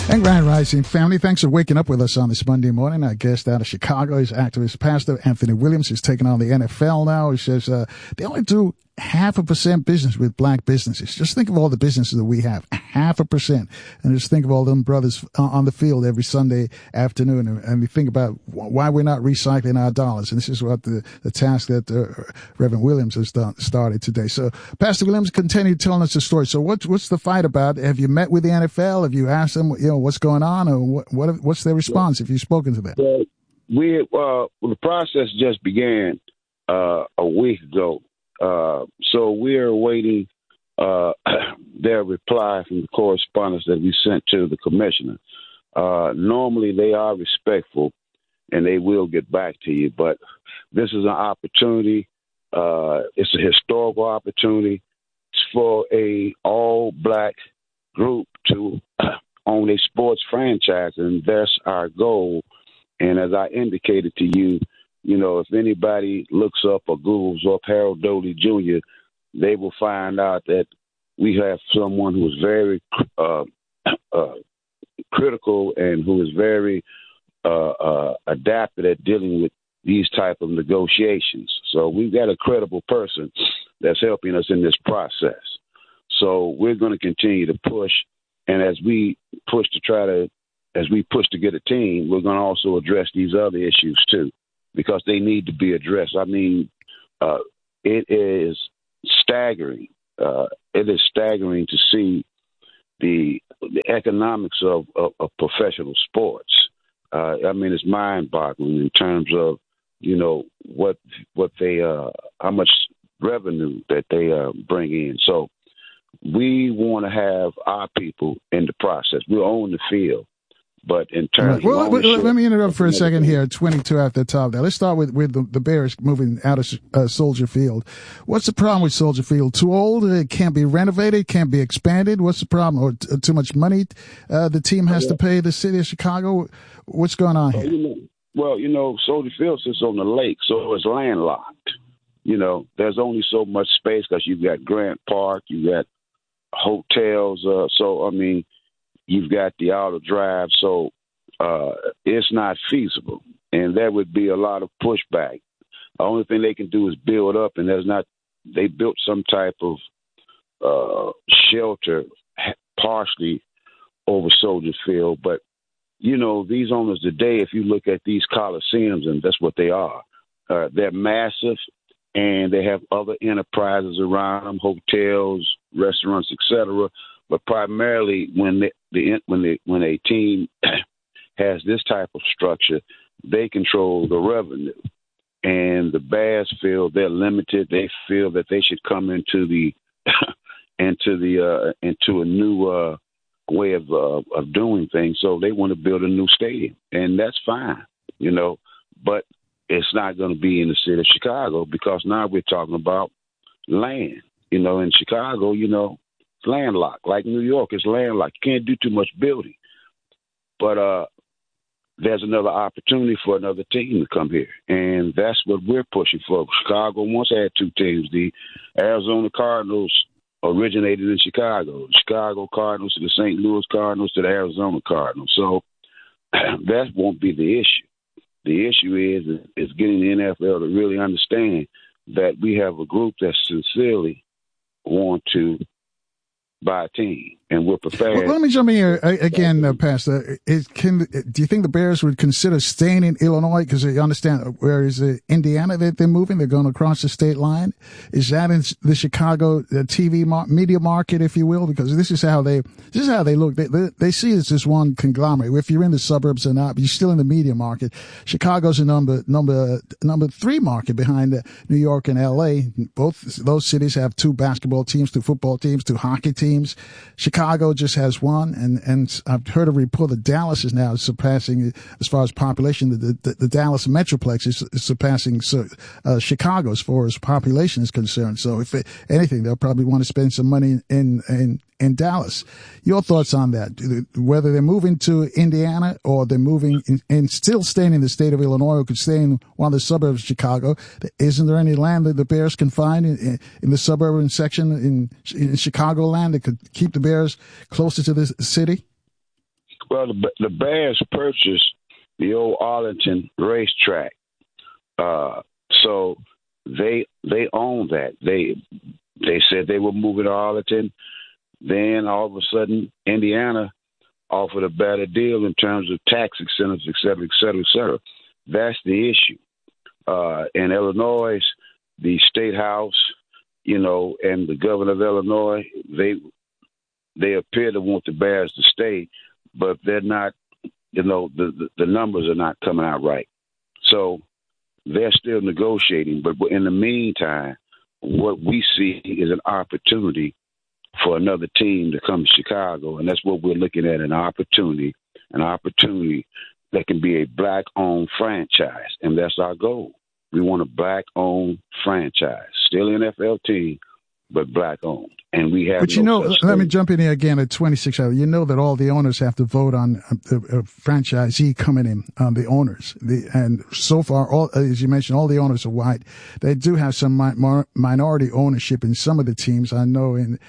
And Grand Rising family, thanks for waking up with us on this Monday morning. Our guest out of Chicago is activist pastor Anthony Williams. He's taking on the NFL now. He says they only do 0.5% business with black businesses. Just think of all the businesses that we have, 0.5%. And just think of all them brothers on the field every Sunday afternoon. And we think about why we're not recycling our dollars. And this is what the task that Reverend Williams has started today. So Pastor Williams, continue telling us the story. So what's the fight about? Have you met with the NFL? Have you asked them, what's going on, or what's their response? If you've spoken to them? The process just began a week ago. So we're awaiting their reply from the correspondence that we sent to the commissioner. Normally they are respectful and they will get back to you, but this is an opportunity. It's a historical opportunity for a all-black group to own a sports franchise, and that's our goal. And as I indicated to you, if anybody looks up or Googles up Harold Doty Jr., they will find out that we have someone who is very critical and who is very adapted at dealing with these type of negotiations. So we've got a credible person that's helping us in this process. So we're going to continue to push, and as we push to get a team, we're going to also address these other issues too, because they need to be addressed. I mean, it is staggering. It is staggering to see the economics of professional sports. I mean, it's mind-boggling in terms of what they how much revenue that they bring in. So we want to have our people in the process. We own the field. But in terms of let me interrupt for a second here. 22 at the top there. Let's start with the Bears moving out of Soldier Field. What's the problem with Soldier Field? Too old? It can't be renovated? Can't be expanded? What's the problem? Or too much money the team has to pay the city of Chicago? What's going on here? Soldier Field sits on the lake, so it's landlocked. There's only so much space because you've got Grant Park, you've got hotels. You've got the outer drive, so it's not feasible, and there would be a lot of pushback. The only thing they can do is build up, and they built some type of shelter partially over Soldier Field, but these owners today, if you look at these coliseums, and that's what they are, they're massive, and they have other enterprises around them, hotels, restaurants, etc. But primarily, when a team has this type of structure, they control the revenue. And the Bears feel they're limited. They feel that they should come into a new way of doing things. So they want to build a new stadium, and that's fine, But it's not going to be in the city of Chicago, because now we're talking about land. In Chicago, it's landlocked. Like New York, it's landlocked. You can't do too much building. But there's another opportunity for another team to come here, and that's what we're pushing for. Chicago once had two teams. The Arizona Cardinals originated in Chicago. The Chicago Cardinals to the St. Louis Cardinals to the Arizona Cardinals. So that won't be the issue. The issue is getting the NFL to really understand that we have a group that sincerely want to buy a team, and we're prepared. Well, let me jump in here again, Pastor. Do you think the Bears would consider staying in Illinois? Because they understand where is Indiana that they're moving? They're going across the state line. Is that in the Chicago TV media market, if you will? Because this is how they look. They see it as this one conglomerate. If you're in the suburbs or not, but you're still in the media market. Chicago's a number 3 market behind New York and LA. Both those cities have 2 basketball teams, 2 football teams, 2 hockey teams. Chicago just has 1, and I've heard a report that Dallas is now surpassing, as far as population, the Dallas Metroplex is surpassing Chicago as far as population is concerned. So if anything, they'll probably want to spend some money in Dallas. Your thoughts on that? Whether they're moving to Indiana or they're moving and still staying in the state of Illinois, or could stay in one of the suburbs of Chicago. Isn't there any land that the Bears can find in the suburban section in Chicagoland that could keep the Bears closer to the city? Well, the Bears purchased the old Arlington racetrack, so they own that. They said they were moving to Arlington. Then all of a sudden, Indiana offered a better deal in terms of tax incentives, et cetera, et cetera, et cetera. That's the issue. In Illinois, the state house, and the governor of Illinois, they appear to want the Bears to stay, but they're not. The numbers are not coming out right. So they're still negotiating. But in the meantime, what we see is an opportunity for another team to come to Chicago, and that's what we're looking at, an opportunity that can be a black-owned franchise, and that's our goal. We want a black-owned franchise, still NFL team, but black-owned. And we have. But let me jump in here again at 26 hours. You know that all the owners have to vote on the franchisee coming in, the owners. And so far, as you mentioned, all the owners are white. They do have some minority ownership in some of the teams. I know in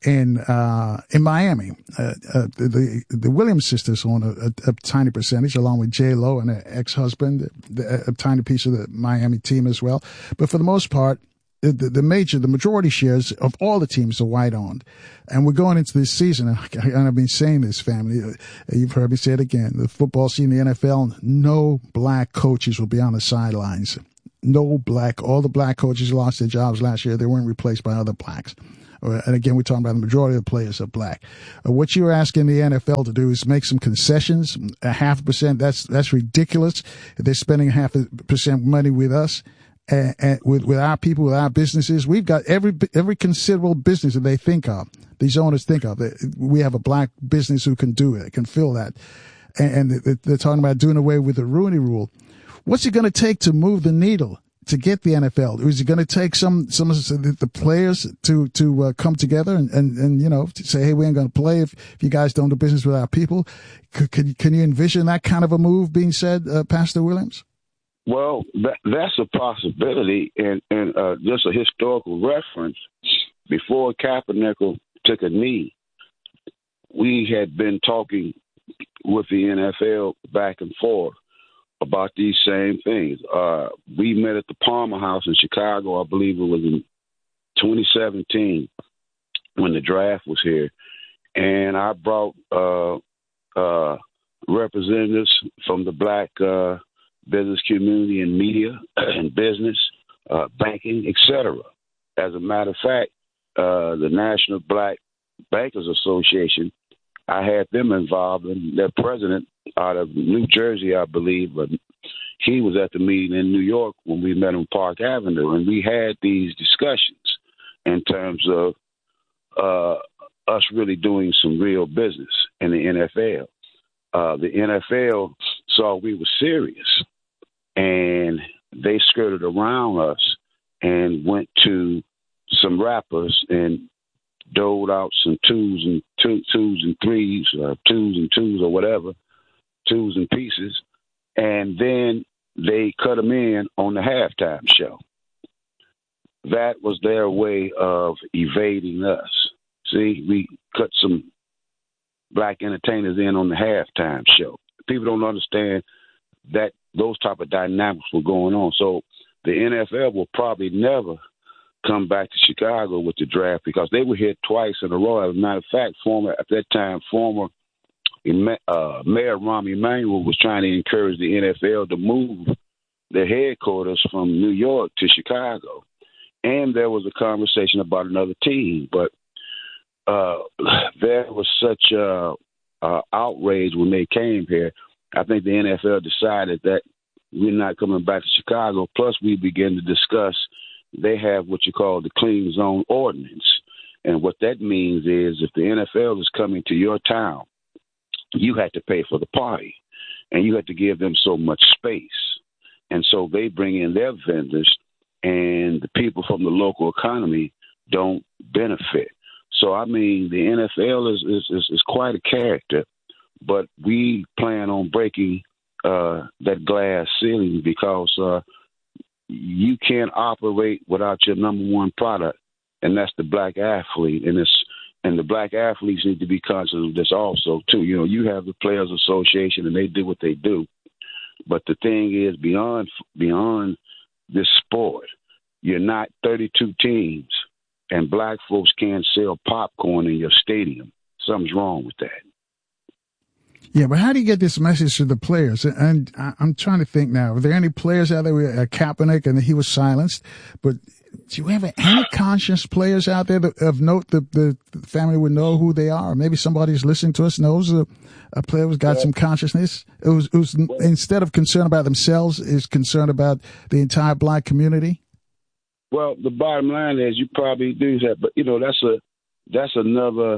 Miami, the Williams sisters own a tiny percentage, along with J-Lo and her ex-husband, a tiny piece of the Miami team as well. But for the most part, the majority shares of all the teams are white owned. And we're going into this season, and I've been saying this, family, you've heard me say it again, the football season, the NFL, no black coaches will be on the sidelines. All the black coaches lost their jobs last year. They weren't replaced by other blacks. And again, we're talking about the majority of the players are black. What you're asking the NFL to do is make some concessions, 0.5%. That's ridiculous. They're spending 0.5% money with us. And with our people, with our businesses, we've got every considerable business that they think of. These owners think of. We have a black business who can do it, can fill that. And they're talking about doing away with the Rooney Rule. What's it going to take to move the needle to get the NFL? Is it going to take some of the players to come together and to say, hey, we ain't going to play if you guys don't do business with our people? Can you envision that kind of a move being said, Pastor Williams? Well, that's a possibility, and just a historical reference. Before Kaepernick took a knee, we had been talking with the NFL back and forth about these same things. We met at the Palmer House in Chicago, I believe it was in 2017 when the draft was here, and I brought representatives from the black business community and media and business, banking, etc. As a matter of fact, the National Black Bankers Association, I had them involved, and their president out of New Jersey, I believe, but he was at the meeting in New York when we met on Park Avenue, and we had these discussions in terms of us really doing some real business in the NFL. The NFL saw we were serious, and they skirted around us and went to some rappers and doled out some twos and threes, twos and twos or whatever, twos and pieces, and then they cut them in on the halftime show. That was their way of evading us. See, we cut some black entertainers in on the halftime show. People don't understand that those type of dynamics were going on. So the NFL will probably never come back to Chicago with the draft because they were here twice in a row. As a matter of fact, former Mayor Rahm Emanuel was trying to encourage the NFL to move their headquarters from New York to Chicago. And there was a conversation about another team, but there was such outrage when they came here. I think the NFL decided that we're not coming back to Chicago. Plus, we began to discuss they have what you call the clean zone ordinance. And what that means is if the NFL is coming to your town, you had to pay for the party, and you had to give them so much space. And so they bring in their vendors, and the people from the local economy don't benefit. So, I mean, the NFL is quite a character, but we plan on breaking that glass ceiling because you can't operate without your number one product, and that's the black athlete. And and the black athletes need to be conscious of this also too. You know, you have the Players Association, and they do what they do. But the thing is, beyond this sport, you're not 32 teams, and black folks can't sell popcorn in your stadium. Something's wrong with that. Yeah, but how do you get this message to the players? And I'm trying to think now. Are there any players out there? Kaepernick, and he was silenced. But do you have any conscious players out there that, of note that the family would know who they are? Or maybe somebody who's listening to us knows a player who's got some consciousness, who's instead of concerned about themselves, is concerned about the entire black community? Well, the bottom line is you probably do that, but you know that's another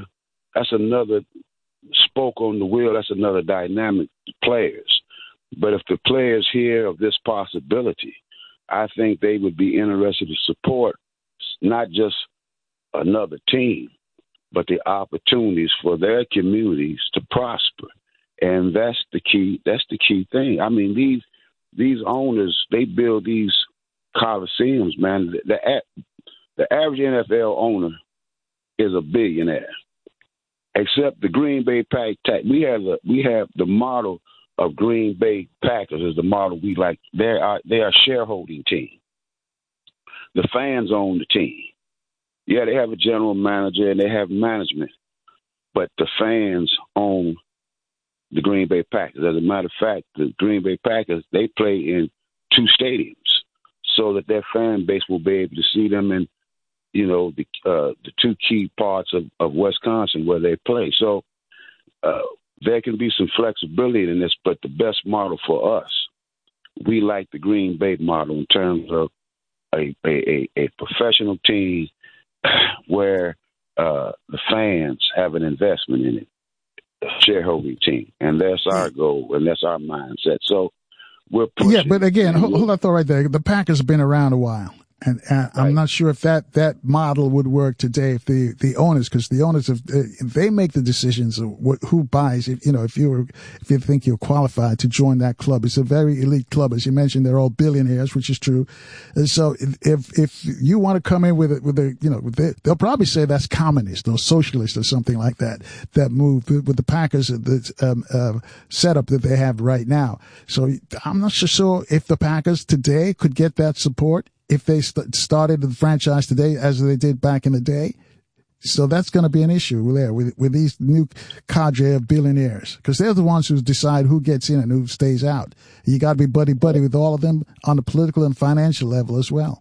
spoke on the wheel. That's another dynamic players. But if the players hear of this possibility, I think they would be interested to support not just another team, but the opportunities for their communities to prosper. And that's the key. That's the key thing. I mean, these owners, they build these coliseums, man. The average NFL owner is a billionaire. Except the Green Bay Packers. We have the model of Green Bay Packers is the model we like. They are a shareholding team. The fans own the team. Yeah, they have a general manager and they have management, but the fans own the Green Bay Packers. As a matter of fact, the Green Bay Packers, they play in 2 stadiums so that their fan base will be able to see them in, you know, the 2 key parts of Wisconsin where they play. So there can be some flexibility in this, but the best model for us, we like the Green Bay model in terms of a professional team where the fans have an investment in it, a shareholding team, and that's our goal and that's our mindset. So we're pushing. Yeah, but again, hold that thought right there. The Packers have been around a while. And I'm not sure if that model would work today if the owners, because the owners, they make the decisions of who buys. If you think you're qualified to join that club, it's a very elite club. As you mentioned, they're all billionaires, which is true. And so if you want to come in with they'll probably say that's communist or socialist or something like that. That move with the Packers, the setup that they have right now. So I'm not so sure if the Packers today could get that support if they started the franchise today as they did back in the day. So that's going to be an issue there with these new cadre of billionaires, because they're the ones who decide who gets in and who stays out. You got to be buddy with all of them on the political and financial level as well.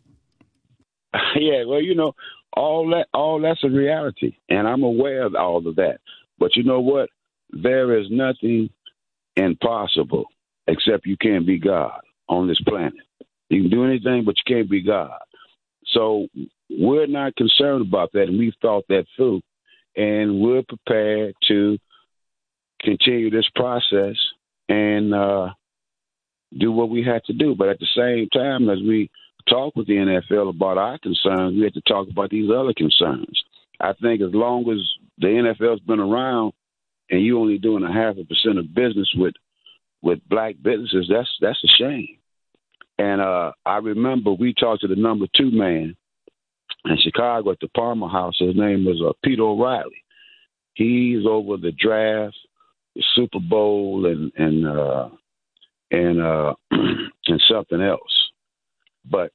Yeah, well, all that's a reality, and I'm aware of all of that. But you know what? There is nothing impossible except you can't be God on this planet. You can do anything, but you can't be God. So we're not concerned about that, and we've thought that through, and we're prepared to continue this process and do what we have to do. But at the same time, as we talk with the NFL about our concerns, we have to talk about these other concerns. I think as long as the NFL's been around and you only doing 0.5% of business with black businesses, that's a shame. And I remember we talked to the number 2 man in Chicago at the Palmer House. His name was Peter O'Reilly. He's over the draft, the Super Bowl, and something else. But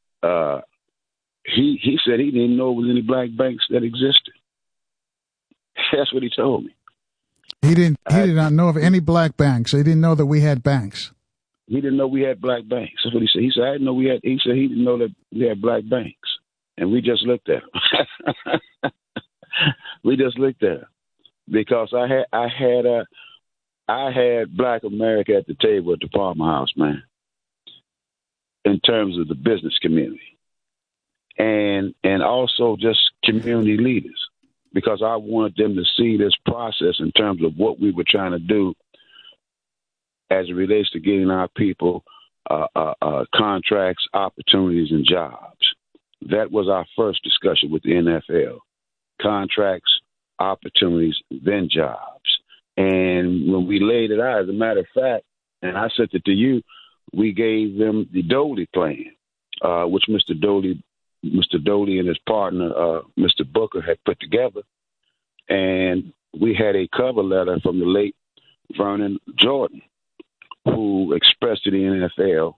he said he didn't know there was any black banks that existed. That's what he told me. He did not know of any black banks. He didn't know that we had banks. He didn't know we had black banks. That's what he said. He said, I didn't know we had. He said he didn't know that we had black banks, and we just looked at him. We just looked at him because I had Black America at the table at the Palmer House, man. In terms of the business community, and also just community leaders, because I wanted them to see this process in terms of what we were trying to do as it relates to getting our people contracts, opportunities, and jobs. That was our first discussion with the NFL. Contracts, opportunities, then jobs. And when we laid it out, as a matter of fact, and I said it to you, we gave them the Dooley plan, which Mr. Dooley and his partner, Mr. Booker, had put together. And we had a cover letter from the late Vernon Jordan, who expressed to the NFL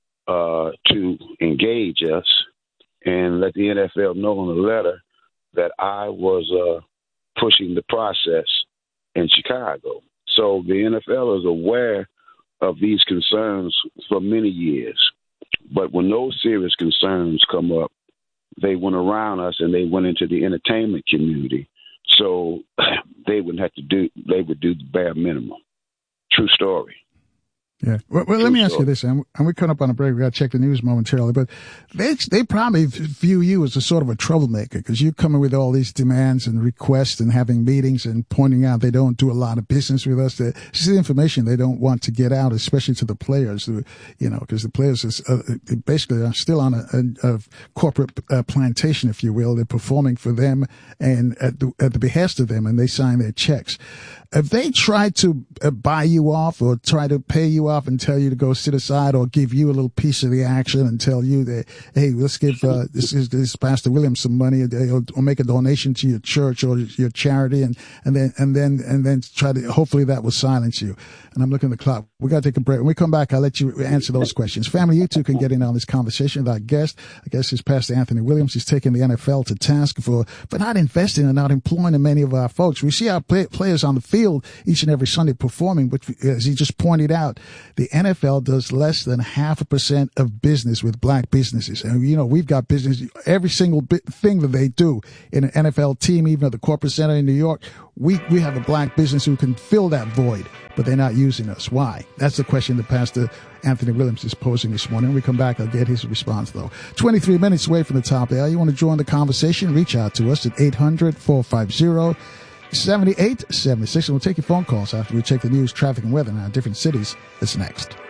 to engage us and let the NFL know on the letter that I was pushing the process in Chicago. So the NFL is aware of these concerns for many years. But when those serious concerns come up, they went around us and they went into the entertainment community. So they would do the bare minimum. True story. Yeah. Well, let me ask you this, and we're coming up on a break. We got to check the news momentarily, but they probably view you as a sort of a troublemaker because you come in with all these demands and requests and having meetings and pointing out they don't do a lot of business with us. This is the information they don't want to get out, especially to the players, because the players basically are still on a corporate plantation, if you will. They're performing for them and at the behest of them, and they sign their checks. If they try to buy you off or try to pay you off and tell you to go sit aside or give you a little piece of the action and tell you that, hey, let's give this Pastor Williams some money or make a donation to your church or your charity and then try to, hopefully that will silence you. And I'm looking at the clock. We got to take a break. When we come back, I'll let you answer those questions. Family, you too can get in on this conversation with our guest. I guess is Pastor Anthony Williams. He's taking the NFL to task for not investing and not employing many of our folks. We see our players on the field each and every Sunday performing, but as he just pointed out, the NFL does less than 0.5% of business with black businesses. And, we've got business, every single thing that they do in an NFL team, even at the corporate center in New York, we have a black business who can fill that void, but they're not using us. Why? That's the question that Pastor Anthony Williams is posing this morning. When we come back, I'll get his response, though. 23 minutes away from the top there. You want to join the conversation? Reach out to us at 800-450-7876. And we'll take your phone calls after we check the news, traffic, and weather in our different cities. That's next.